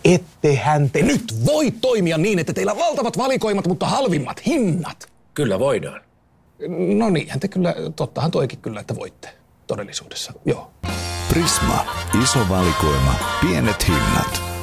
Ettehän te nyt voi toimia niin, että teillä on valtavat valikoimat, mutta halvimmat hinnat. Kyllä voidaan. No niinhän te kyllä, tottahan toikin kyllä, että voitte todellisuudessa, joo. Prisma. Iso valikoima. Pienet hinnat.